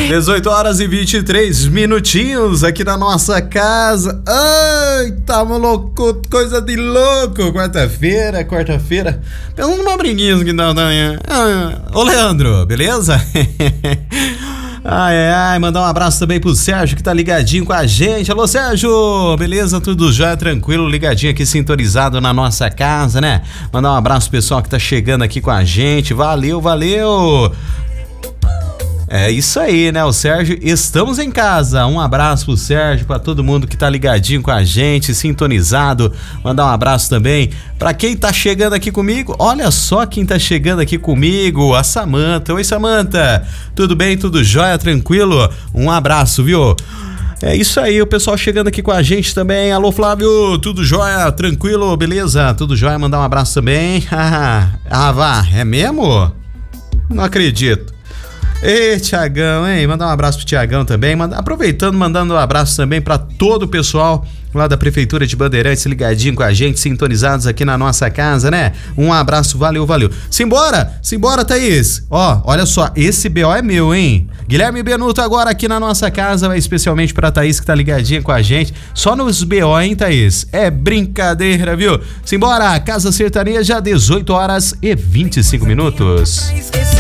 18 horas e 23 minutinhos aqui na nossa casa. Ai, tá louco, coisa de louco. Quarta-feira. Pensando numa briguinha que não. Ô Leandro, beleza? Ai, mandar um abraço também pro Sérgio que tá ligadinho com a gente. Alô Sérgio, beleza? Tudo já tranquilo, ligadinho aqui, sintonizado na nossa casa, né? Mandar um abraço pro pessoal que tá chegando aqui com a gente. Valeu. É isso aí, né? O Sérgio, estamos em casa. Um abraço pro Sérgio, pra todo mundo que tá ligadinho com a gente, sintonizado. Mandar um abraço também pra quem tá chegando aqui comigo. Olha só quem tá chegando aqui comigo, a Samanta. Oi, Samanta. Tudo bem? Tudo jóia? Tranquilo? Um abraço, viu? É isso aí, o pessoal chegando aqui com a gente também. Alô, Flávio, tudo jóia? Tranquilo? Beleza? Tudo jóia? Mandar um abraço também. Vá, é mesmo? Não acredito. Ei, Tiagão, hein? Mandar um abraço pro Tiagão também. Aproveitando, mandando um abraço também pra todo o pessoal lá da Prefeitura de Bandeirantes ligadinho com a gente, sintonizados aqui na nossa casa, né? Um abraço, valeu. Simbora, Thaís. Ó, olha só, esse BO é meu, hein? Guilherme Benuto agora aqui na nossa casa, vai especialmente pra Thaís que tá ligadinha com a gente. Só nos BO, hein, Thaís? É brincadeira, viu? Simbora, Casa Sertaneja, 18 horas e 25 minutos.